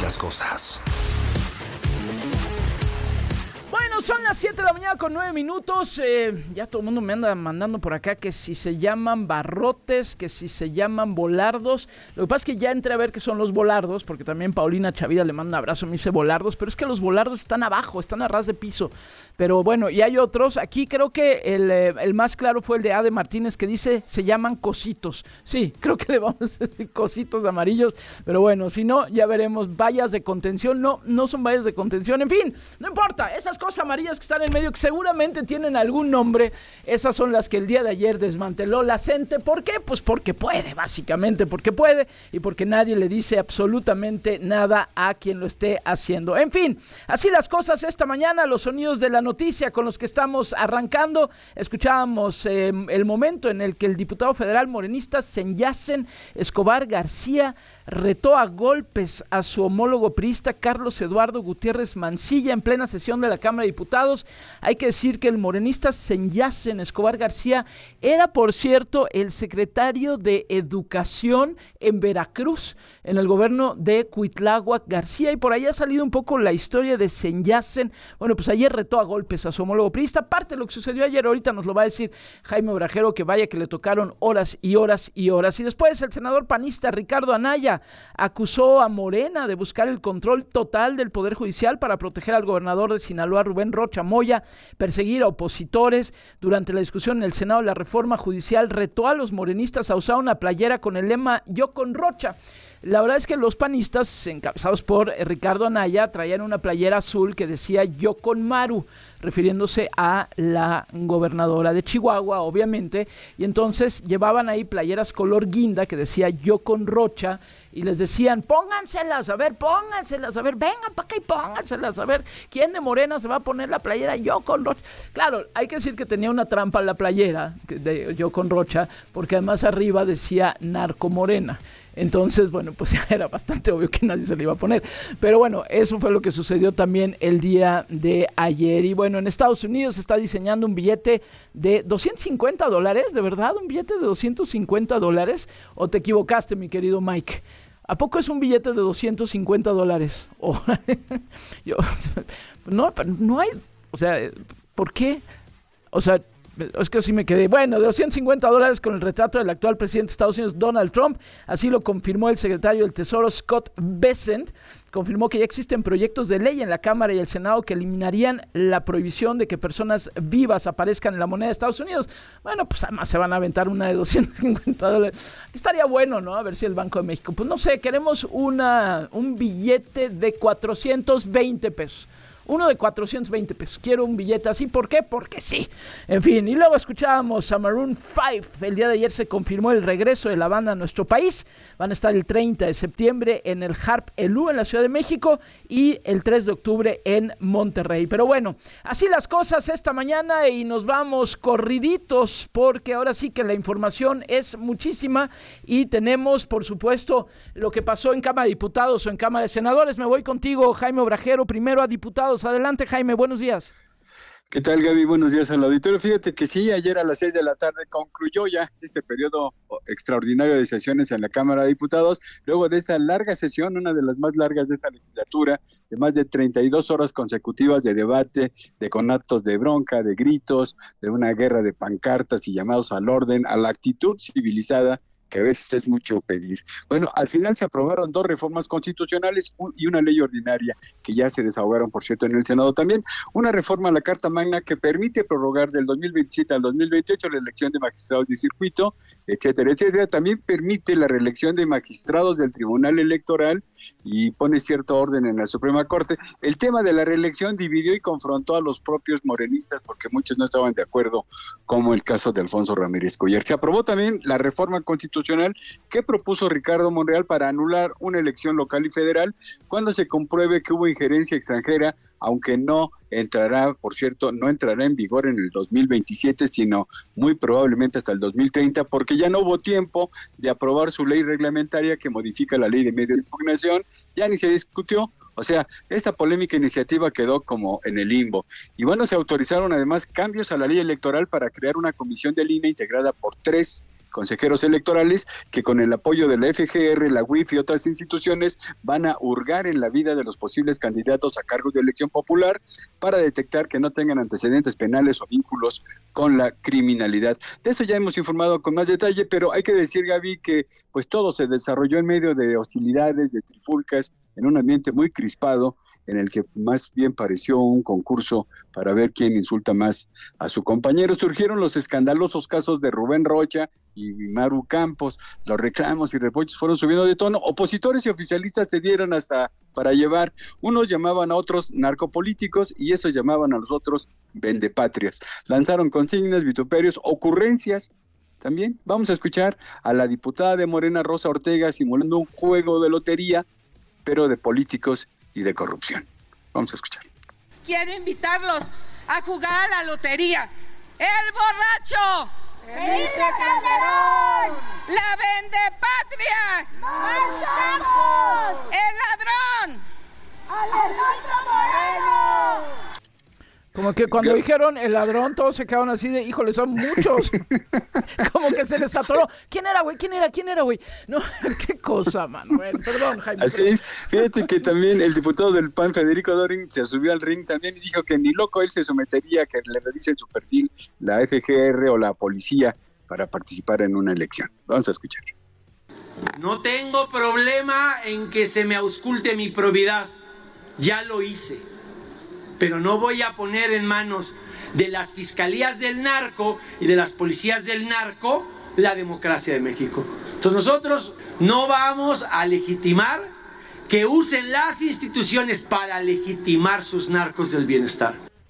las cosas. Bueno, son las 7 de la mañana con 9 minutos. Ya todo el mundo me anda mandando por acá que si se llaman barrotes, que si se llaman volardos. Lo que pasa es que ya entré a ver qué son los volardos, porque también Paulina Chavira le manda un abrazo, me dice volardos, pero es que los volardos están abajo, están a ras de piso. Pero bueno, y hay otros. Aquí creo que el más claro fue el de Ade Martínez, que dice se llaman cositos. Sí, creo que le vamos a decir cositos amarillos, pero bueno, si no, ya veremos. Vallas de contención, no son vallas de contención. En fin, no importa, esas cosas amarillas que están en medio, que seguramente tienen algún nombre, esas son las que el día de ayer desmanteló la CENTE. ¿Por qué? Pues porque puede, básicamente porque puede, y porque nadie le dice absolutamente nada a quien lo esté haciendo. En fin, así las cosas esta mañana, los sonidos de la noticia con los que estamos arrancando. Escuchábamos el momento en el que el diputado federal morenista Senyacen Escobar García retó a golpes a su homólogo priista Carlos Eduardo Gutiérrez Mancilla en plena sesión de la Cámara de Diputados. Hay que decir que el morenista Senyacen Escobar García era, por cierto, el secretario de Educación en Veracruz, en el gobierno de Cuitláhuac García, y por ahí ha salido un poco la historia de Senyacen. Bueno, pues ayer retó a golpes a su homólogo priista. Parte de lo que sucedió ayer, ahorita nos lo va a decir Jaime Obrajero, que vaya que le tocaron horas y horas y horas. Y después el senador panista Ricardo Anaya acusó a Morena de buscar el control total del Poder Judicial para proteger al gobernador de Sinaloa, Rubén Rocha Moya, perseguir a opositores. Durante la discusión en el Senado de la reforma judicial, retó a los morenistas a usar una playera con el lema "Yo con Rocha". La verdad es que los panistas, encabezados por Ricardo Anaya, traían una playera azul que decía "Yo con Maru", refiriéndose a la gobernadora de Chihuahua, obviamente, y entonces llevaban ahí playeras color guinda que decía "Yo con Rocha", y les decían, pónganselas, a ver, vengan para acá y pónganselas, a ver, ¿quién de Morena se va a poner la playera "Yo con Rocha"? Claro, hay que decir que tenía una trampa la playera de "Yo con Rocha", porque además arriba decía "Narco Morena". Entonces, bueno, pues ya era bastante obvio que nadie se le iba a poner. Pero bueno, eso fue lo que sucedió también el día de ayer. Y bueno, en Estados Unidos se está diseñando un billete de $250, ¿de verdad? ¿Un billete de $250? ¿O te equivocaste, mi querido Mike? ¿A poco es un billete de $250? Oh, no hay, o sea, ¿por qué? O sea, es que así me quedé. Bueno, de $250 con el retrato del actual presidente de Estados Unidos, Donald Trump. Así lo confirmó el secretario del Tesoro, Scott Bessent. Confirmó que ya existen proyectos de ley en la Cámara y el Senado que eliminarían la prohibición de que personas vivas aparezcan en la moneda de Estados Unidos. Bueno, pues además se van a aventar una de $250. Estaría bueno, ¿no? A ver si el Banco de México. Pues no sé, queremos un billete de 420 pesos. Uno de 420 pesos. Quiero un billete así. ¿Por qué? Porque sí. En fin, y luego escuchábamos a Maroon 5. El día de ayer se confirmó el regreso de la banda a nuestro país. Van a estar el 30 de septiembre en el Harp Elú en la Ciudad de México y el 3 de octubre en Monterrey. Pero bueno, así las cosas esta mañana y nos vamos corriditos porque ahora sí que la información es muchísima y tenemos, por supuesto, lo que pasó en Cámara de Diputados o en Cámara de Senadores. Me voy contigo, Jaime Obrajero, primero a diputados. Adelante, Jaime, buenos días. ¿Qué tal, Gaby? Buenos días al auditorio. Fíjate que sí, ayer a las 6 de la tarde concluyó ya este periodo extraordinario de sesiones en la Cámara de Diputados, luego de esta larga sesión, una de las más largas de esta legislatura, de más de 32 horas consecutivas de debate, de conatos de bronca, de gritos, de una guerra de pancartas y llamados al orden, a la actitud civilizada, que a veces es mucho pedir. Bueno, al final se aprobaron 2 reformas constitucionales y una ley ordinaria que ya se desahogaron, por cierto, en el Senado también. Una reforma a la Carta Magna que permite prorrogar del 2027 al 2028 la elección de magistrados de circuito, etcétera, etcétera. También permite la reelección de magistrados del Tribunal Electoral y pone cierto orden en la Suprema Corte. El tema de la reelección dividió y confrontó a los propios morenistas porque muchos no estaban de acuerdo, como el caso de Alfonso Ramírez Cuellar. Se aprobó también la reforma constitucional que propuso Ricardo Monreal para anular una elección local y federal cuando se compruebe que hubo injerencia extranjera, aunque no entrará en vigor en el 2027, sino muy probablemente hasta el 2030, porque ya no hubo tiempo de aprobar su ley reglamentaria que modifica la ley de medio de impugnación, ya ni se discutió. O sea, esta polémica iniciativa quedó como en el limbo. Y bueno, se autorizaron además cambios a la ley electoral para crear una comisión del INE integrada por 3 consejeros electorales que con el apoyo de la FGR, la UIF y otras instituciones van a hurgar en la vida de los posibles candidatos a cargos de elección popular para detectar que no tengan antecedentes penales o vínculos con la criminalidad. De eso ya hemos informado con más detalle, pero hay que decir, Gaby, que pues todo se desarrolló en medio de hostilidades, de trifulcas, en un ambiente muy crispado, en el que más bien pareció un concurso para ver quién insulta más a su compañero. Surgieron los escandalosos casos de Rubén Rocha y Maru Campos. Los reclamos y reproches fueron subiendo de tono. Opositores y oficialistas se dieron hasta para llevar. Unos llamaban a otros narcopolíticos y esos llamaban a los otros vendepatrias. Lanzaron consignas, vituperios, ocurrencias. También vamos a escuchar a la diputada de Morena, Rosa Ortega, simulando un juego de lotería, pero de políticos y de corrupción. Vamos a escuchar. Quiero invitarlos a jugar a la lotería. ¡El borracho! ¡Felipe Calderón! ¡La vendepatrias! ¡Marchamos! ¡El ladrón! ¡Alejandro Moreno! Como que cuando dijeron el ladrón, todos se quedaron así de, híjole, son muchos. Como que se les atoró. ¿Quién era, güey? ¿Quién era, güey? No, qué cosa, Manuel. Perdón, Jaime. Así es. Fíjate que también el diputado del PAN, Federico Dorin, se subió al ring también y dijo que ni loco él se sometería a que le revisen su perfil la FGR o la policía para participar en una elección. Vamos a escuchar. No tengo problema en que se me ausculte mi probidad. Ya lo hice. Pero no voy a poner en manos de las fiscalías del narco y de las policías del narco la democracia de México. Entonces nosotros no vamos a legitimar que usen las instituciones para legitimar sus narcos del bienestar.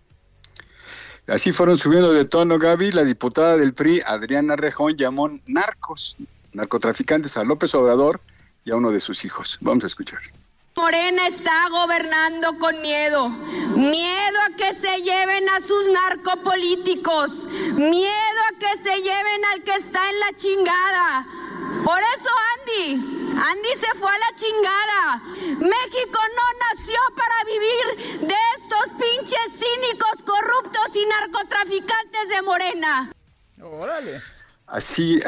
Así fueron subiendo de tono, Gaby. La diputada del PRI, Adriana Rejón, llamó narcotraficantes a López Obrador y a uno de sus hijos. Vamos a escuchar. Morena está gobernando con miedo a que se lleven a sus narcopolíticos, miedo a que se lleven al que está en la chingada. Por eso Andy se fue a la chingada. México no nació para vivir de estos pinches cínicos, corruptos y narcotraficantes de Morena. Órale. Así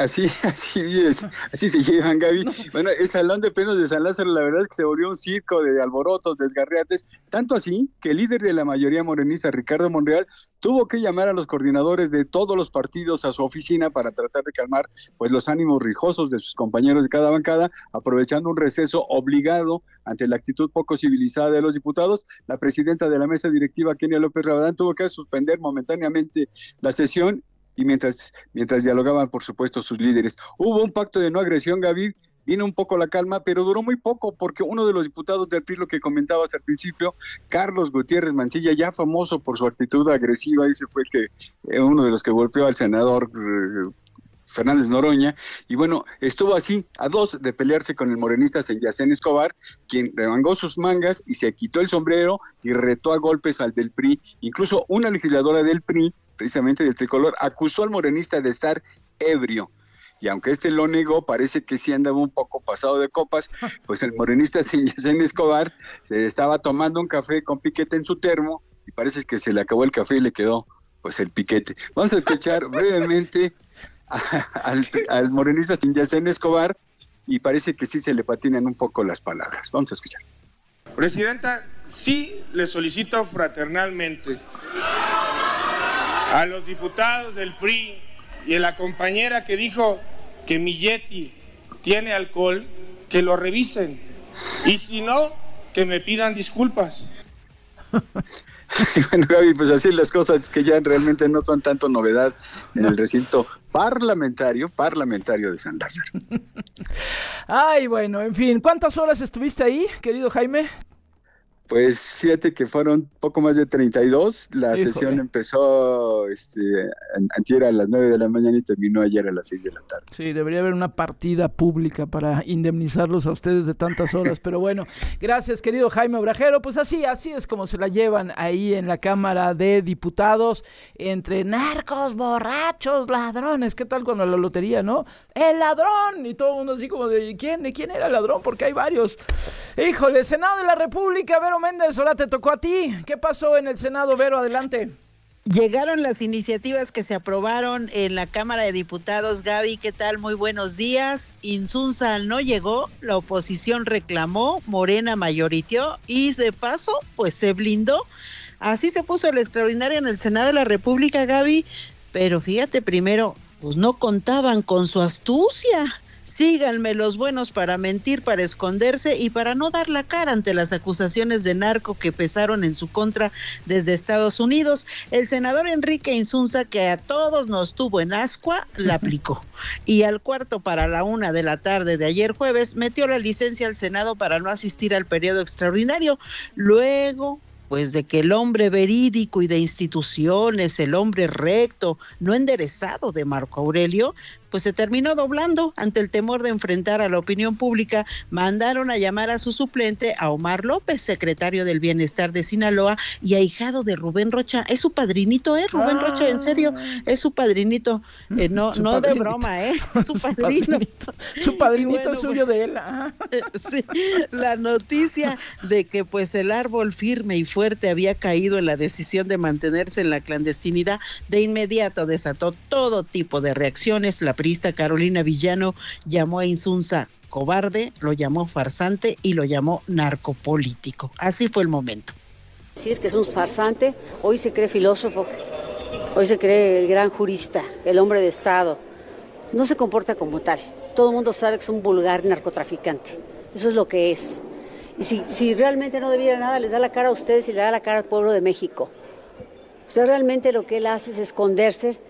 se llevan, Gaby. No. Bueno, el Salón de Plenos de San Lázaro, la verdad es que se volvió un circo de alborotos, desgarriates, tanto así que el líder de la mayoría morenista, Ricardo Monreal, tuvo que llamar a los coordinadores de todos los partidos a su oficina para tratar de calmar pues los ánimos rijosos de sus compañeros de cada bancada, aprovechando un receso obligado ante la actitud poco civilizada de los diputados. La presidenta de la mesa directiva, Kenia López Rabadán, tuvo que suspender momentáneamente la sesión y mientras dialogaban, por supuesto, sus líderes. Hubo un pacto de no agresión, Gaby, vino un poco la calma, pero duró muy poco, porque uno de los diputados del PRI, lo que comentabas al principio, Carlos Gutiérrez Mancilla, ya famoso por su actitud agresiva, ese fue uno de los que golpeó al senador Fernández Noroña, y bueno, estuvo así, a dos de pelearse con el morenista Senyacén Escobar, quien remangó sus mangas y se quitó el sombrero y retó a golpes al del PRI. Incluso una legisladora del PRI, precisamente del tricolor, acusó al morenista de estar ebrio. Y aunque lo negó, parece que sí andaba un poco pasado de copas, pues el morenista Senyacén Escobar se estaba tomando un café con piquete en su termo y parece que se le acabó el café y le quedó pues el piquete. Vamos a escuchar brevemente al morenista Senyacén Escobar y parece que sí se le patinan un poco las palabras. Vamos a escuchar. Presidenta, sí le solicito fraternalmente a los diputados del PRI y a la compañera que dijo que mi Yeti tiene alcohol, que lo revisen. Y si no, que me pidan disculpas. Bueno, Gaby, pues así las cosas que ya realmente no son tanto novedad en el recinto parlamentario de San Lázaro. Ay, bueno, en fin, ¿cuántas horas estuviste ahí, querido Jaime? Pues fíjate que fueron poco más de 32. La Híjole. sesión empezó antier a las 9 de la mañana y terminó ayer a las 6 de la tarde. Sí, debería haber una partida pública para indemnizarlos a ustedes de tantas horas, pero bueno, gracias, querido Jaime Obrajero. Pues así es como se la llevan ahí en la Cámara de Diputados, entre narcos, borrachos, ladrones. ¿Qué tal cuando la lotería, no? ¡El ladrón! Y todo el mundo así como de, ¿quién era el ladrón? Porque hay varios. Híjole, Senado de la República, Vero Méndez, ahora te tocó a ti. ¿Qué pasó en el Senado, Vero? Adelante. Llegaron las iniciativas que se aprobaron en la Cámara de Diputados. Gaby, ¿qué tal? Muy buenos días. Insunza no llegó, la oposición reclamó, Morena mayoriteó y de paso, pues se blindó. Así se puso el extraordinario en el Senado de la República, Gaby, pero fíjate primero, pues no contaban con su astucia. Síganme los buenos para mentir, para esconderse y para no dar la cara ante las acusaciones de narco que pesaron en su contra desde Estados Unidos. El senador Enrique Insunza, que a todos nos tuvo en ascua, la aplicó. Y al 1:45 de la tarde de ayer jueves, metió la licencia al Senado para no asistir al periodo extraordinario. Luego, pues de que el hombre verídico y de instituciones, el hombre recto, no enderezado de Marco Aurelio, pues se terminó doblando ante el temor de enfrentar a la opinión pública. Mandaron a llamar a su suplente, a Omar López, secretario del Bienestar de Sinaloa y ahijado de Rubén Rocha. Es su padrinito, Rubén Rocha, en serio, es su padrinito. No padrinito. De broma, es su padrino. Su padrinito bueno, suyo de él. Sí, la noticia de que pues el árbol firme y fuerte había caído en la decisión de mantenerse en la clandestinidad, de inmediato desató todo tipo de reacciones. La priista Carolina Villano llamó a Insunza cobarde, lo llamó farsante y lo llamó narcopolítico. Así fue el momento. Sí, es que es un farsante, hoy se cree filósofo, hoy se cree el gran jurista, el hombre de Estado. No se comporta como tal. Todo el mundo sabe que es un vulgar narcotraficante. Eso es lo que es. Y si realmente no debiera nada, les da la cara a ustedes y le da la cara al pueblo de México. O sea, realmente lo que él hace es esconderse.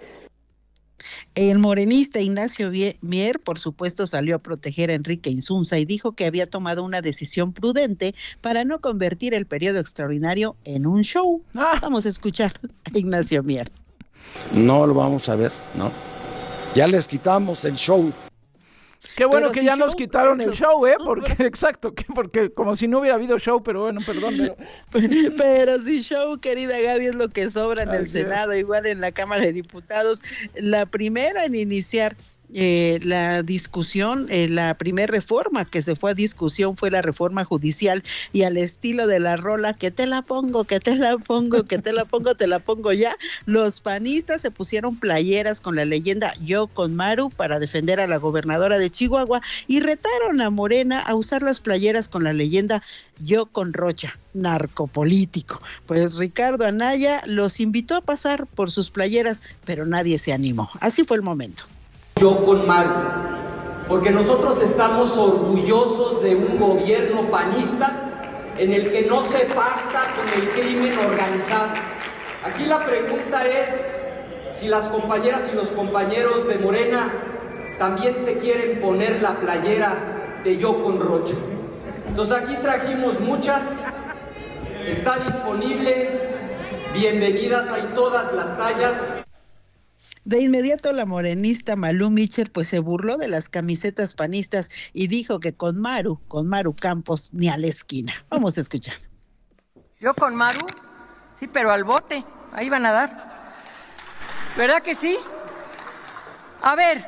El morenista Ignacio Mier, por supuesto, salió a proteger a Enrique Insunza y dijo que había tomado una decisión prudente para no convertir el periodo extraordinario en un show. Vamos a escuchar a Ignacio Mier. No lo vamos a ver, ¿no? Ya les quitamos el show. Qué bueno pero que si ya nos quitaron el show, porque exacto, porque como si no hubiera habido show, pero bueno, perdón. Pero si show, querida Gaby, es lo que sobra en el Senado, igual en la Cámara de Diputados. La primera en iniciar la discusión, la primera reforma que se fue a discusión fue la reforma judicial, y al estilo de la rola, que te la pongo, que te la pongo, que te la pongo, te la pongo ya, los panistas se pusieron playeras con la leyenda Yo con Maru para defender a la gobernadora de Chihuahua y retaron a Morena a usar las playeras con la leyenda Yo con Rocha, narcopolítico. Pues Ricardo Anaya los invitó a pasar por sus playeras, pero nadie se animó. Así fue el momento. Yo con Maru, porque nosotros estamos orgullosos de un gobierno panista en el que no se pacta con el crimen organizado. Aquí la pregunta es si las compañeras y los compañeros de Morena también se quieren poner la playera de Yo con Rocha. Entonces aquí trajimos muchas, está disponible, bienvenidas, hay todas las tallas. De inmediato la morenista Malú Micher pues se burló de las camisetas panistas y dijo que con Maru Campos ni a la esquina. Vamos a escuchar. Yo con Maru, sí, pero al bote, ahí van a dar. ¿Verdad que sí? A ver,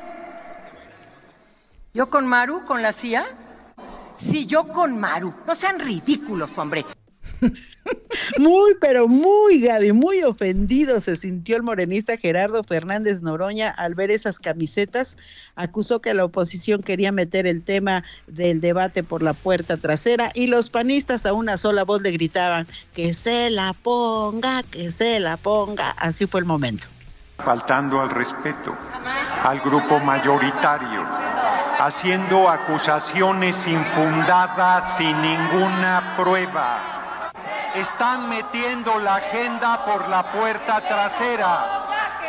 yo con Maru, con la CIA. Sí, yo con Maru. No sean ridículos, hombre. Muy, pero muy, Gaby, muy ofendido se sintió el morenista Gerardo Fernández Noroña al ver esas camisetas. Acusó que la oposición quería meter el tema del debate por la puerta trasera y los panistas a una sola voz le gritaban que se la ponga, que se la ponga. Así fue el momento. Faltando al respeto al grupo mayoritario, haciendo acusaciones infundadas sin ninguna prueba. Están metiendo la agenda por la puerta trasera.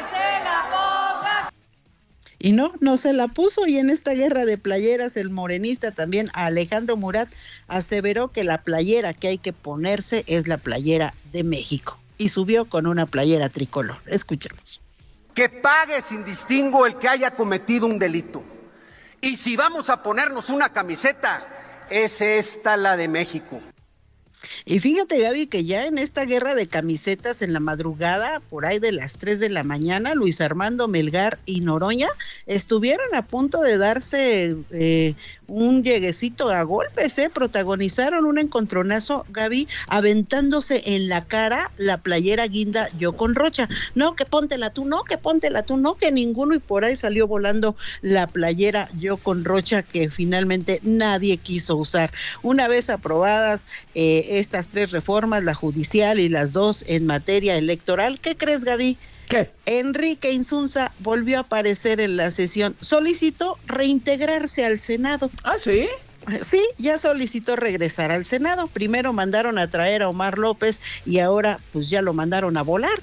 Y no se la puso, y en esta guerra de playeras el morenista también Alejandro Murat aseveró que la playera que hay que ponerse es la playera de México y subió con una playera tricolor. Escuchemos. Que pague sin distingo el que haya cometido un delito. Y si vamos a ponernos una camiseta, es esta la de México. Y fíjate, Gaby, que ya en esta guerra de camisetas en la madrugada, por ahí de las 3 de la mañana, Luis Armando Melgar y Noroña estuvieron a punto de darse un lleguecito a golpes, protagonizaron un encontronazo, Gaby, aventándose en la cara la playera guinda Yo con Rocha. No, que póntela tú, no, que ninguno, y por ahí salió volando la playera Yo con Rocha que finalmente nadie quiso usar. Una vez aprobadas estas 3 reformas, la judicial y las 2 en materia electoral, ¿qué crees, Gaby? ¿Qué? Enrique Insunza volvió a aparecer en la sesión, solicitó reintegrarse al Senado. ¿Ah, sí? Sí, ya solicitó regresar al Senado. Primero mandaron a traer a Omar López y ahora pues ya lo mandaron a volar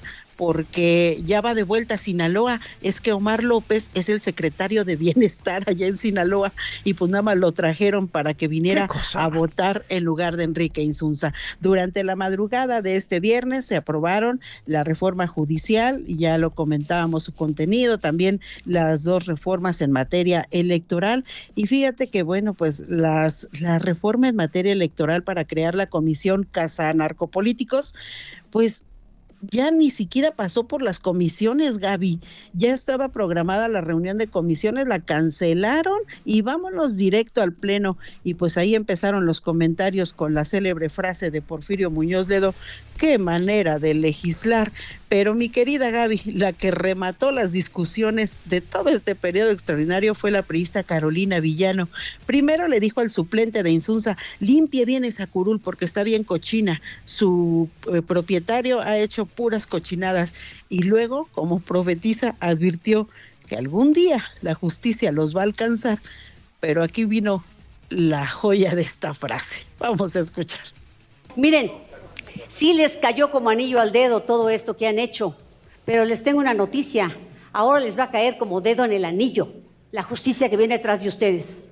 porque ya va de vuelta a Sinaloa. Es que Omar López es el secretario de Bienestar allá en Sinaloa y pues nada más lo trajeron para que viniera a votar en lugar de Enrique Insunza. Durante la madrugada de este viernes se aprobaron la reforma judicial, ya lo comentábamos su contenido, también las 2 reformas en materia electoral, y fíjate que bueno, pues la reforma en materia electoral para crear la Comisión Cazanarcopolíticos, pues ya ni siquiera pasó por las comisiones, Gaby. Ya estaba programada la reunión de comisiones, la cancelaron y vámonos directo al pleno. Y pues ahí empezaron los comentarios con la célebre frase de Porfirio Muñoz Ledo: qué manera de legislar. Pero mi querida Gaby, la que remató las discusiones de todo este periodo extraordinario fue la priista Carolina Villano. Primero le dijo al suplente de Insunza: limpie bien esa curul porque está bien cochina. Su propietario ha hecho puras cochinadas. Y luego, como profetiza, advirtió que algún día la justicia los va a alcanzar. Pero aquí vino la joya de esta frase. Vamos a escuchar. Miren, sí les cayó como anillo al dedo todo esto que han hecho, pero les tengo una noticia. Ahora les va a caer como dedo en el anillo la justicia que viene atrás de ustedes.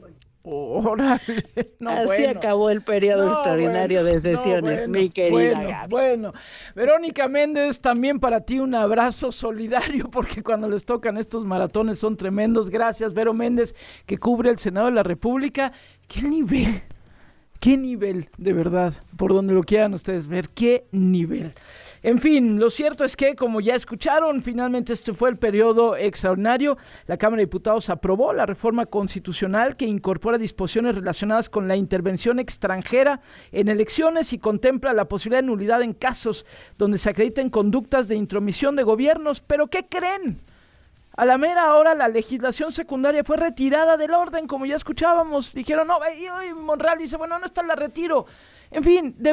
Órale. No, así bueno. Acabó el periodo extraordinario de sesiones, mi querida Gaby. Bueno, Verónica Méndez, también para ti un abrazo solidario, porque cuando les tocan estos maratones son tremendos. Gracias, Vero Méndez, que cubre el Senado de la República. ¡Qué nivel! ¡Qué nivel, de verdad! Por donde lo quieran ustedes ver, ¡qué nivel! En fin, lo cierto es que, como ya escucharon, finalmente este fue el periodo extraordinario. La Cámara de Diputados aprobó la reforma constitucional que incorpora disposiciones relacionadas con la intervención extranjera en elecciones y contempla la posibilidad de nulidad en casos donde se acrediten conductas de intromisión de gobiernos. ¿Pero qué creen? A la mera hora la legislación secundaria fue retirada del orden, como ya escuchábamos. Dijeron, no, y Monreal dice, bueno, no está, la retiro. En fin, de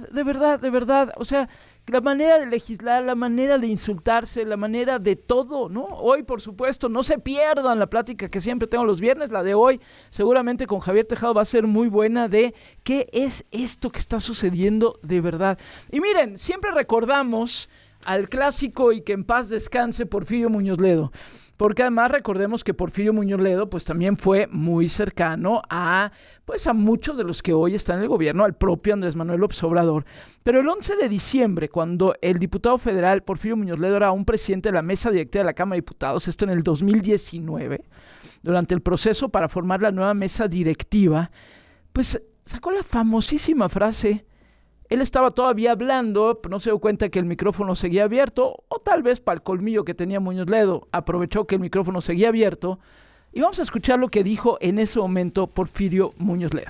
verdad. O sea, la manera de legislar, la manera de insultarse, la manera de todo, ¿no? Hoy, por supuesto, no se pierdan la plática que siempre tengo los viernes. La de hoy, seguramente con Javier Tejado, va a ser muy buena de qué es esto que está sucediendo de verdad. Y miren, siempre recordamos al clásico y que en paz descanse Porfirio Muñoz Ledo, porque además recordemos que Porfirio Muñoz Ledo pues también fue muy cercano a muchos de los que hoy están en el gobierno, al propio Andrés Manuel López Obrador. Pero el 11 de diciembre, cuando el diputado federal Porfirio Muñoz Ledo era un presidente de la mesa directiva de la Cámara de Diputados, esto en el 2019, durante el proceso para formar la nueva mesa directiva, pues sacó la famosísima frase. Él estaba todavía hablando, no se dio cuenta que el micrófono seguía abierto, o tal vez para el colmillo que tenía Muñoz Ledo, aprovechó que el micrófono seguía abierto, y vamos a escuchar lo que dijo en ese momento Porfirio Muñoz Ledo.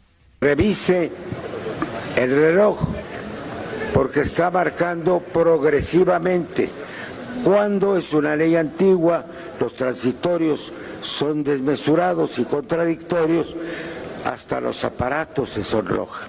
Revise el reloj, porque está marcando progresivamente. Cuando es una ley antigua, los transitorios son desmesurados y contradictorios, hasta los aparatos se sonrojan.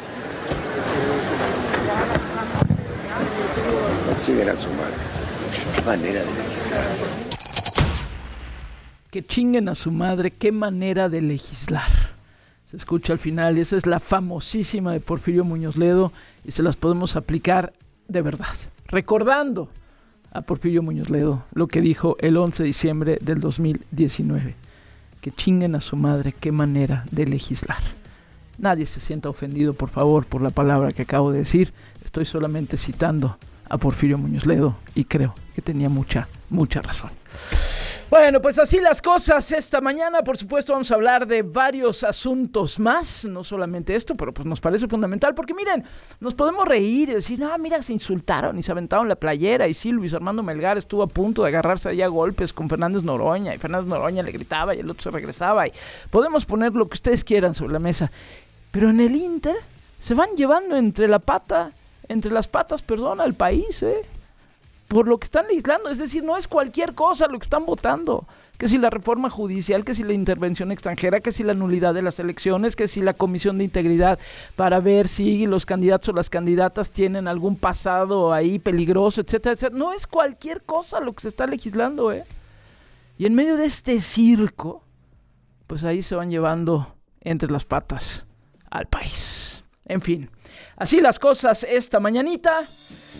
Chinguen a su madre. Qué manera de legislar. Que chinguen a su madre, qué manera de legislar. Se escucha al final y esa es la famosísima de Porfirio Muñoz Ledo y se las podemos aplicar de verdad. Recordando a Porfirio Muñoz Ledo lo que dijo el 11 de diciembre del 2019. Que chinguen a su madre, qué manera de legislar. Nadie se sienta ofendido, por favor, por la palabra que acabo de decir. Estoy solamente citando a Porfirio Muñoz Ledo y creo que tenía mucha razón. Bueno, pues así las cosas esta mañana. Por supuesto vamos a hablar de varios asuntos más, no solamente esto, pero pues nos parece fundamental porque miren, nos podemos reír y decir, mira, se insultaron y se aventaron la playera y sí, Luis Armando Melgar estuvo a punto de agarrarse ahí a golpes con Fernández Noroña y Fernández Noroña le gritaba y el otro se regresaba y podemos poner lo que ustedes quieran sobre la mesa, pero en el Inter se van llevando entre las patas, al país, por lo que están legislando, es decir, no es cualquier cosa lo que están votando, que si la reforma judicial, que si la intervención extranjera, que si la nulidad de las elecciones, que si la comisión de integridad para ver si los candidatos o las candidatas tienen algún pasado ahí peligroso, etcétera, etcétera. No es cualquier cosa lo que se está legislando, Y en medio de este circo, pues ahí se van llevando entre las patas al país. En fin, así las cosas esta mañanita.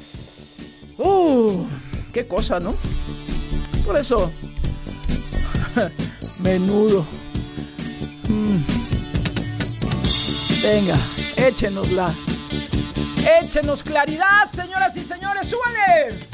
Qué cosa, ¿no? Por eso, menudo. Venga, échenosla. Échenos claridad, señoras y señores, súbanle.